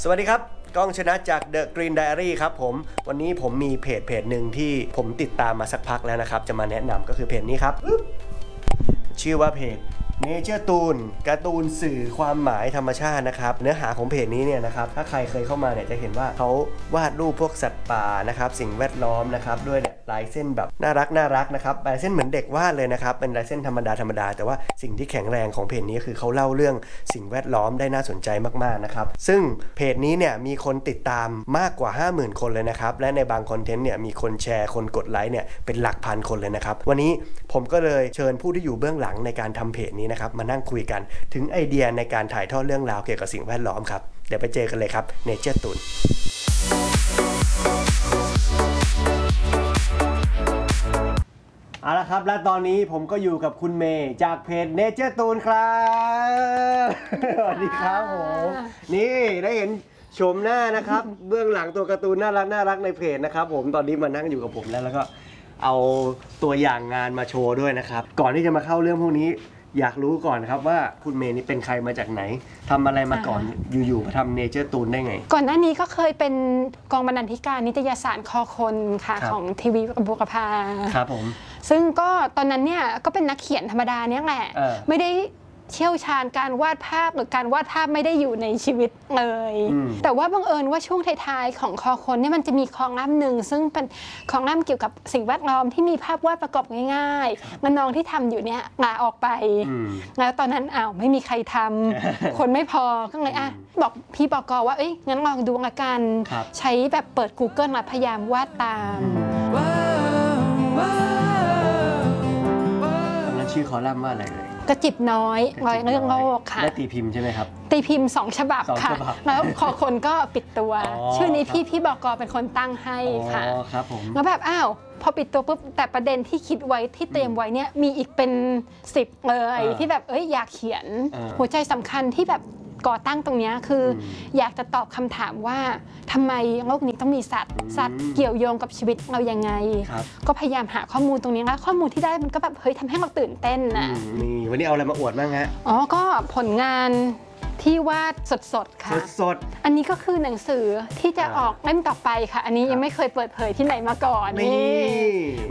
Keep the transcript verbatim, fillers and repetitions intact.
สวัสดีครับก้องชนะจาก The Green Diary ครับผมวันนี้ผมมีเพจเพจหนึ่งที่ผมติดตามมาสักพักแล้วนะครับจะมาแนะนำก็คือเพจนี้ครับชื่อว่าเพจเนเจอร์ตูนการ์ตูนสื่อความหมายธรรมชาตินะครับเนื้อหาของเพจนี้เนี่ยนะครับถ้าใครเคยเข้ามาเนี่ยจะเห็นว่าเขาวาดรูปพวกสัตว์ป่านะครับสิ่งแวดล้อมนะครับด้วยเนี่ยลายเส้นแบบน่ารักน่ารักนะครับลายเส้นเหมือนเด็กวาดเลยนะครับเป็นลายเส้นธรรมดาธรรมดาแต่ว่าสิ่งที่แข็งแรงของเพจนี้คือเขาเล่าเรื่องสิ่งแวดล้อมได้น่าสนใจมากๆนะครับซึ่งเพจนี้เนี่ยมีคนติดตามมากกว่า ห้าหมื่น คนเลยนะครับและในบางคอนเทนต์เนี่ยมีคนแชร์คนกดไลค์เนี่ยเป็นหลักพันคนเลยนะครับวันนี้ผมก็เลยเชิญผู้ที่อยู่เบื้องหลังในการทำเพจนี้นะครับมานั่งคุยกันถึงไอเดียในการถ่ายทอดเรื่องราวเกี่ยวกับสิ่งแวดล้อมครับเดี๋ยวไปเจอกันเลยครับเนเจอร์ตูนเอาละครับและตอนนี้ผมก็อยู่กับคุณเมย์จากเพจเนเจอร์ตูนครับสวัสดีครับผมนี่ได้เห็นชมหน้านะครับเบื้องหลังตัวการ์ตูนน่ารักน่ารักในเพจนะครับผมตอนนี้มานั่งอยู่กับผมแล้วแล้วก็เอาตัวอย่างงานมาโชว์ด้วยนะครับก่อนที่จะมาเข้าเรื่องพวกนี้อยากรู้ก่อนครับว่าคุณเมย์นี่เป็นใครมาจากไหนทำอะไรมาก่อนอยู่ๆมาทำเนเจอร์ตูนได้ไงก่อนหน้านี้ก็เคยเป็นกองบรรณาธิการนิตยสารคอคนค่ะของทีวีบุรพาครับผมซึ่งก็ตอนนั้นเนี่ยก็เป็นนักเขียนธรรมดาเนี่ยแหละไม่ได้เชี่ยวชาญการวาดภาพหรือการวาดภาพไม่ได้อยู่ในชีวิตเลยแต่ว่าบังเอิญว่าช่วงท้ายๆของคอคนเนี่ยมันจะมีคอลัมน์หนึ่งซึ่งเป็นคอลัมน์เกี่ยวกับสิ่งแวดล้อมที่มีภาพวาดประกอบง่ายๆมันน้องที่ทำอยู่เนี่ยลาออกไปแล้วตอนนั้นอ้าวไม่มีใครทำ คนไม่พอก็เลยอ่ะบอกพี่บก.ว่าเอ้ยงั้นลองดูละกันใช้แบบเปิด Google มาพยายามวาดตามแล้วชื่อคอลัมน์ว่าอะไรเลยกระจิบน้อยร้อยเรื่องโลกค่ะได้ตีพิมพ์ใช่ไหมครับตีพิมพ์สองฉบับค่ะแล้วขอคนก็ปิดตัวชื่อนี้พี่พี่บก.เป็นคนตั้งให้ค่ะครับผมแล้วแบบอ้าวพอปิดตัวปุ๊บแต่ประเด็นที่คิดไว้ที่เตรียมไว้เนี่ยมีอีกเป็นสิบเลยที่แบบเอ้ยอยากเขียนหัวใจสำคัญที่แบบก่อตั้งตรงนี้คืออยากจะตอบคำถามว่าทำไมโลกนี้ต้องมีสัตว์สัตว์เกี่ยวโยงกับชีวิตเรายังไงก็พยายามหาข้อมูลตรงนี้แล้วข้อมูลที่ได้มันก็แบบเฮ้ยทำให้เราตื่นเต้นนะนี่วันนี้เอาอะไรมาอวดบ้างฮะอ๋อก็ผลงานที่วาดสดๆค่ะสดๆอันนี้ก็คือหนังสือที่จะออกเล่มต่อไปค่ะอันนี้ยังไม่เคยเปิดเผยที่ไหนมาก่อนนี่